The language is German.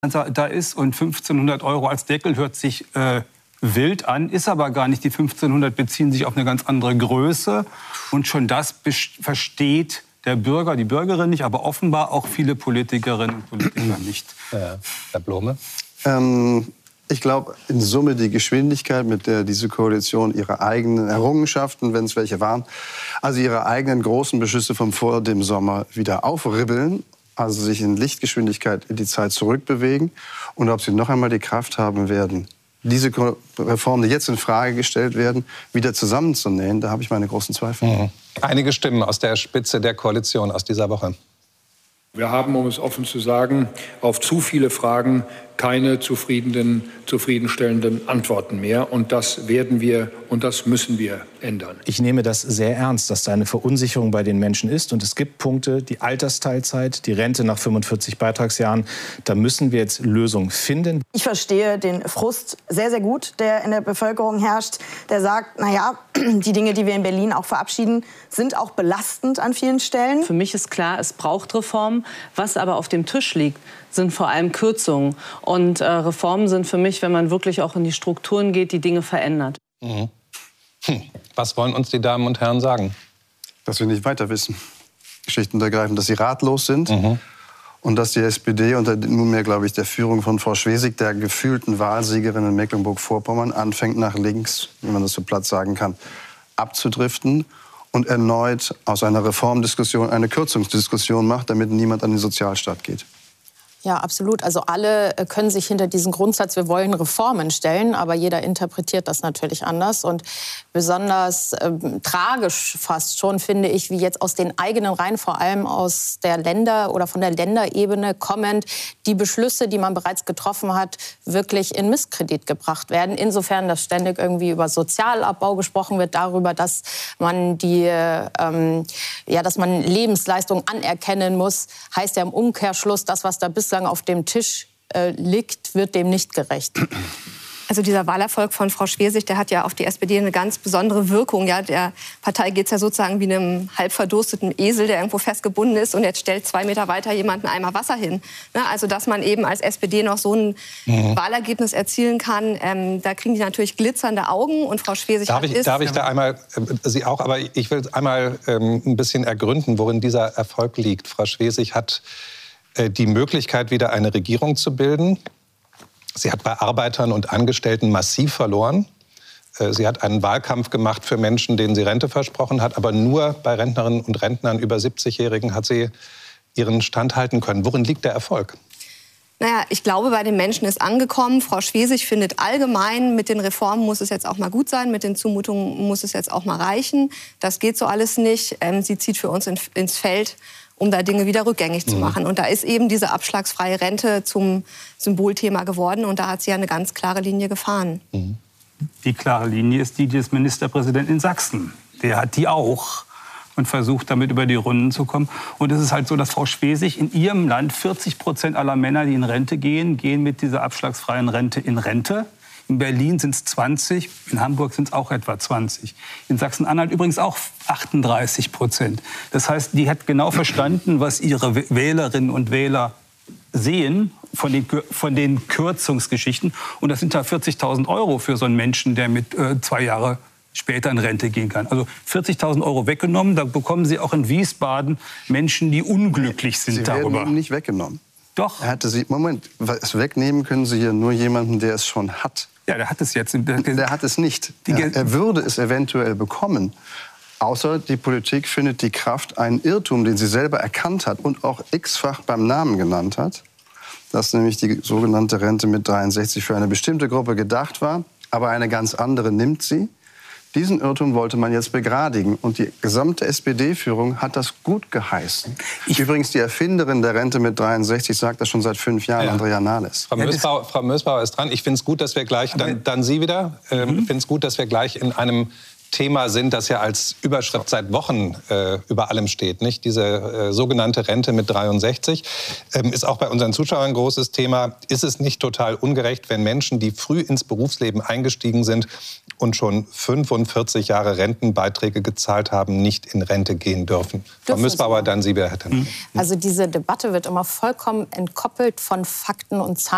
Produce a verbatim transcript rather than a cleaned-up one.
da ist und fünfzehnhundert Euro als Deckel hört sich äh, wild an, ist aber gar nicht. Die fünfzehnhundert beziehen sich auf eine ganz andere Größe und schon das versteht der Bürger, die Bürgerin nicht, aber offenbar auch viele Politikerinnen und Politiker nicht. Ja, Herr Blome? Ähm, ich glaube, in Summe die Geschwindigkeit, mit der diese Koalition ihre eigenen Errungenschaften, wenn es welche waren, also ihre eigenen großen Beschlüsse von vor dem Sommer wieder aufribbeln, also sich in Lichtgeschwindigkeit in die Zeit zurückbewegen und ob sie noch einmal die Kraft haben werden, diese Reformen, die jetzt in Frage gestellt werden, wieder zusammenzunähen, da habe ich meine großen Zweifel. Mhm. Einige Stimmen aus der Spitze der Koalition aus dieser Woche. Wir haben, um es offen zu sagen, auf zu viele Fragen keine zufriedenen, zufriedenstellenden Antworten mehr. Und das werden wir und das müssen wir ändern. Ich nehme das sehr ernst, dass da eine Verunsicherung bei den Menschen ist. Und es gibt Punkte, die Altersteilzeit, die Rente nach fünfundvierzig Beitragsjahren. Da müssen wir jetzt Lösungen finden. Ich verstehe den Frust sehr, sehr gut, der in der Bevölkerung herrscht. Der sagt, na ja, die Dinge, die wir in Berlin auch verabschieden, sind auch belastend an vielen Stellen. Für mich ist klar, es braucht Reformen. Was aber auf dem Tisch liegt, sind vor allem Kürzungen. Und äh, Reformen sind für mich, wenn man wirklich auch in die Strukturen geht, die Dinge verändert. Mhm. Hm. Was wollen uns die Damen und Herren sagen? Dass wir nicht weiter wissen. Schlicht und ergreifend, dass sie ratlos sind. Mhm. Und dass die S P D unter nunmehr, glaube ich, der Führung von Frau Schwesig, der gefühlten Wahlsiegerin in Mecklenburg-Vorpommern, anfängt nach links, wie man das so platt sagen kann, abzudriften und erneut aus einer Reformdiskussion eine Kürzungsdiskussion macht, damit niemand an den Sozialstaat geht. Ja, absolut. Also alle können sich hinter diesen Grundsatz, wir wollen Reformen stellen, aber jeder interpretiert das natürlich anders. Und besonders äh, tragisch fast schon finde ich, wie jetzt aus den eigenen Reihen, vor allem aus der Länder- oder von der Länderebene kommend, die Beschlüsse, die man bereits getroffen hat, wirklich in Misskredit gebracht werden. Insofern, dass ständig irgendwie über Sozialabbau gesprochen wird, darüber, dass man die, ähm, ja, dass man Lebensleistungen anerkennen muss, heißt ja im Umkehrschluss, das, was da bislang auf dem Tisch äh, liegt, wird dem nicht gerecht. Also dieser Wahlerfolg von Frau Schwesig, der hat ja auf die S P D eine ganz besondere Wirkung. Ja, der Partei geht es ja sozusagen wie einem halb verdursteten Esel, der irgendwo festgebunden ist und jetzt stellt zwei Meter weiter jemand einen Eimer Wasser hin. Ne? Also dass man eben als S P D noch so ein mhm. Wahlergebnis erzielen kann, ähm, da kriegen die natürlich glitzernde Augen und Frau Schwesig darf hat ich, ist... Darf ich da einmal, äh, Sie auch, aber ich will einmal ähm, ein bisschen ergründen, worin dieser Erfolg liegt. Frau Schwesig hat äh, die Möglichkeit, wieder eine Regierung zu bilden. Sie hat bei Arbeitern und Angestellten massiv verloren. Sie hat einen Wahlkampf gemacht für Menschen, denen sie Rente versprochen hat. Aber nur bei Rentnerinnen und Rentnern über siebzigjährigen hat sie ihren Stand halten können. Worin liegt der Erfolg? Naja, ich glaube, bei den Menschen ist angekommen. Frau Schwesig findet allgemein, mit den Reformen muss es jetzt auch mal gut sein, mit den Zumutungen muss es jetzt auch mal reichen. Das geht so alles nicht. Ähm, sie zieht für uns in, ins Feld, um da Dinge wieder rückgängig zu machen. Und da ist eben diese abschlagsfreie Rente zum Symbolthema geworden. Und da hat sie ja eine ganz klare Linie gefahren. Die klare Linie ist die des Ministerpräsidenten in Sachsen. Der hat die auch und versucht, damit über die Runden zu kommen. Und es ist halt so, dass Frau Schwesig in ihrem Land vierzig Prozent aller Männer, die in Rente gehen, gehen mit dieser abschlagsfreien Rente in Rente. In Berlin sind es zwanzig, in Hamburg sind es auch etwa zwanzig. In Sachsen-Anhalt übrigens auch achtunddreißig Prozent. Das heißt, die hat genau verstanden, was ihre Wählerinnen und Wähler sehen von den, von den Kürzungsgeschichten. Und das sind da vierzigtausend Euro für so einen Menschen, der mit äh, zwei Jahre später in Rente gehen kann. Also vierzigtausend Euro weggenommen, da bekommen Sie auch in Wiesbaden Menschen, die unglücklich sind Sie darüber. Sie werden nicht weggenommen. Doch. Er hatte sie, Moment, es wegnehmen können Sie hier nur jemanden, der es schon hat. Ja, der hat es jetzt. Der hat es nicht. Er, er würde es eventuell bekommen. Außer die Politik findet die Kraft, einen Irrtum, den sie selber erkannt hat und auch x-fach beim Namen genannt hat, dass nämlich die sogenannte Rente mit dreiundsechzig für eine bestimmte Gruppe gedacht war, aber eine ganz andere nimmt sie. Diesen Irrtum wollte man jetzt begradigen. Und die gesamte S P D-Führung hat das gut geheißen. Ich Übrigens, die Erfinderin der Rente mit dreiundsechzig sagt das schon seit fünf Jahren, ja. Andrea Nahles. Frau Mösbauer, Frau Mösbauer ist dran. Ich finde es gut, dass wir gleich, dann, dann Sie wieder, ähm, mhm. ich finde es gut, dass wir gleich in einem Thema sind, das ja als Überschrift seit Wochen äh, über allem steht. Nicht? Diese äh, sogenannte Rente mit dreiundsechzig ähm, ist auch bei unseren Zuschauern ein großes Thema. Ist es nicht total ungerecht, wenn Menschen, die früh ins Berufsleben eingestiegen sind und schon fünfundvierzig Jahre Rentenbeiträge gezahlt haben, nicht in Rente gehen dürfen? Frau Mösbauer, dann Sie, Herr Tanner. Also diese Debatte wird immer vollkommen entkoppelt von Fakten und Zahlen.